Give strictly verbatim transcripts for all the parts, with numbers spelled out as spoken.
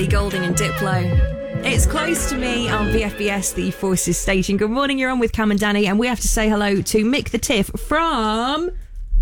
Golding and Diplo. It's close to me on V F B S, the Forces station. Good morning, you're on with Cam and Danny, and we have to say hello to Mick the Tiff from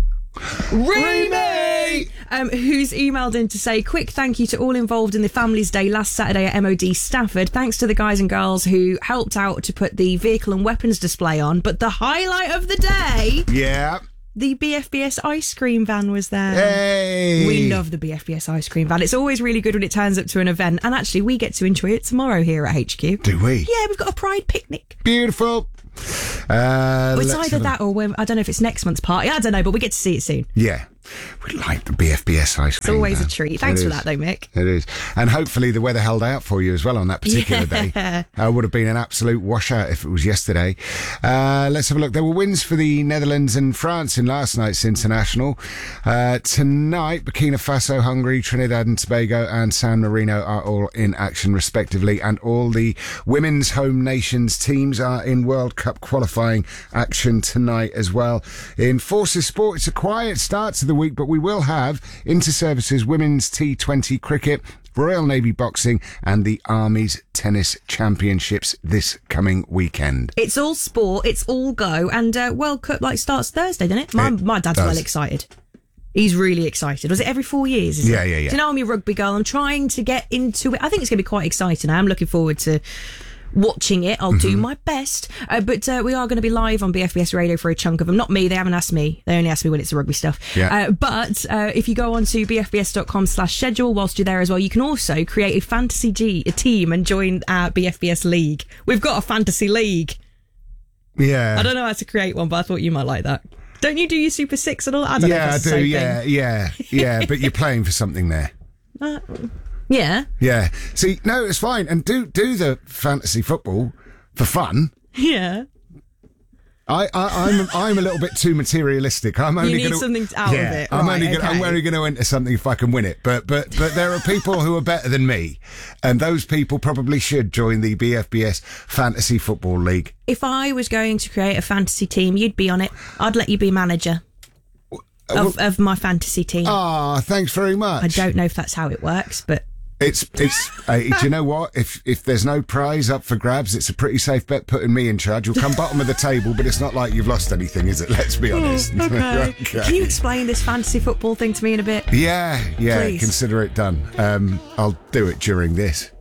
Remy, um, who's emailed in to say, quick thank you to all involved in the Families Day last Saturday at M O D Stafford. Thanks to the guys and girls who helped out to put the vehicle and weapons display on. But the highlight of the day... Yeah. The B F B S ice cream van was there. Hey! We love the B F B S ice cream van. It's always really good when it turns up to an event. And actually, we get to enjoy it tomorrow here at H Q. Do we? Yeah, we've got a Pride picnic. Beautiful. Uh, Well, it's either that or when, I don't know if it's next month's party. I don't know, but we get to see it soon. Yeah. We like the B F B S ice cream. It's always van. a treat. Thanks It for is. that, though, Mick. It is. And hopefully the weather held out for you as well on that particular Yeah. day. Uh, would have been an absolute washout if it was yesterday. Uh, let's have a look. There were wins for the Netherlands and France in last night's international. Uh, tonight, Burkina Faso, Hungary, Trinidad and Tobago and San Marino are all in action respectively. And all the women's home nations teams are in World Cup qualifying action tonight as well. In Forces Sport, it's a quiet start to the week, but we will have Inter-Services Women's T twenty Cricket, Royal Navy Boxing and the Army's Tennis Championships this coming weekend. It's all sport, it's all go, and uh, World Cup like starts Thursday, doesn't it? My, It my dad's does. well excited. He's really excited. Was it every four years? Is Yeah, it? yeah, yeah. Do you know I'm a rugby girl? I'm trying to get into it. I think it's going to be quite exciting. I am looking forward to watching it. I'll do my best. Uh, but uh, we are going to be live on B F B S Radio for a chunk of them. Not me. They haven't asked me. They only ask me when it's the rugby stuff. Yeah. Uh, but uh, if you go on to b f b s dot com slash schedule whilst you're there as well, you can also create a fantasy G a team and join our B F B S league. We've got a fantasy league. Yeah. I don't know how to create one, but I thought you might like that. Don't you do your Super Six and all? I don't know if Yeah, I that's the do. same Yeah, thing. yeah, yeah. But you're playing for something there. Uh, yeah. Yeah. See, no, it's fine. And do do the fantasy football for fun. Yeah. I, I, I'm I'm a little bit too materialistic. I'm only need gonna, something out of yeah, it. I'm Right, only gonna, I'm okay. only going to enter something if I can win it. But but but there are people who are better than me, and those people probably should join the B F B S Fantasy Football League. If I was going to create a fantasy team, you'd be on it. I'd let you be manager of, of my fantasy team. Ah, thanks very much. I don't know if that's how it works, but It's it's. uh, do you know what? If if there's no prize up for grabs, it's a pretty safe bet putting me in charge. You'll come bottom of the table, but it's not like you've lost anything, is it? Let's be honest. okay. Okay. Can you explain this fantasy football thing to me in a bit? Yeah, yeah. Please. Consider it done. Um, I'll do it during this.